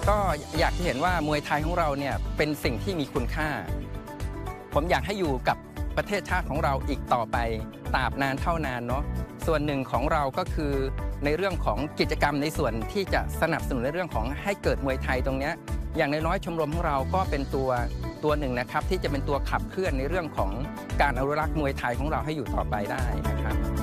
ก็อยากจะเห็นว่ามวยไทยของเราเนี่ยเป็นสิ่งที่มีคุณค่าผมอยากให้อยู่กับประเทศชาติของเราอีกต่อไปตราบนานเท่านานเนาะส่วนหนึ่งของเราก็คือในเรื่องของกิจกรรมในส่วนที่จะสนับสนุนในเรื่องของให้เกิดมวยไทยตรงนี้อย่างน้อยๆชมรมของเราก็เป็นตัวหนึ่งนะครับที่จะเป็นตัวขับเคลื่อนในเรื่องของการอนุรักษ์มวยไทยของเราให้อยู่ต่อไปได้นะครับ